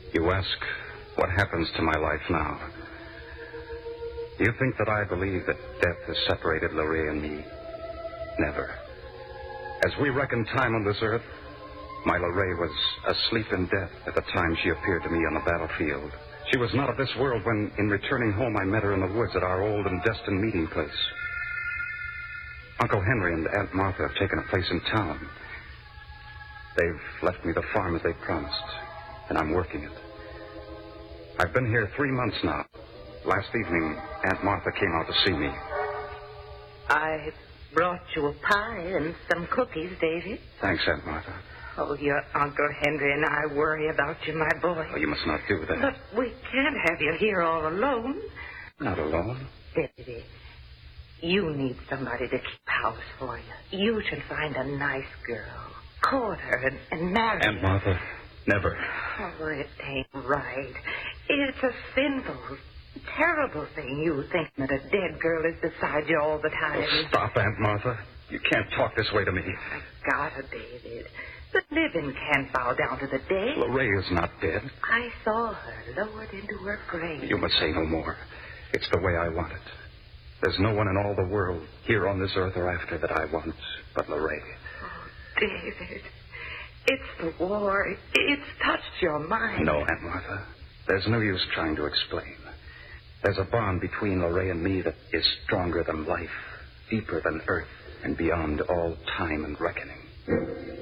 You ask, what happens to my life now? You think that I believe that death has separated Lorraine and me? Never. As we reckon time on this earth, my Lorraine was asleep in death at the time she appeared to me on the battlefield. She was not of this world when, in returning home, I met her in the woods at our old and destined meeting place. Uncle Henry and Aunt Martha have taken a place in town. They've left me the farm as they promised, and I'm working it. I've been here 3 months now. Last evening, Aunt Martha came out to see me. I brought you a pie and some cookies, David. Thanks, Aunt Martha. Oh, your Uncle Henry and I worry about you, my boy. Oh, you must not do that. But we can't have you here all alone. Not alone? David, you need somebody to keep house for you. You should find a nice girl, court her, and marry her. Aunt Martha, never. Oh, it ain't right. It's a sinful, terrible thing, you thinking that a dead girl is beside you all the time. Oh, stop, Aunt Martha. You can't talk this way to me. I gotta, David. The living can't bow down to the dead. Lorraine is not dead. I saw her lowered into her grave. You must say no more. It's the way I want it. There's no one in all the world, here on this earth or after, that I want but Lorraine. Oh, David. It's the war. It's touched your mind. No, Aunt Martha. There's no use trying to explain. There's a bond between Lorraine and me that is stronger than life, deeper than earth, and beyond all time and reckoning.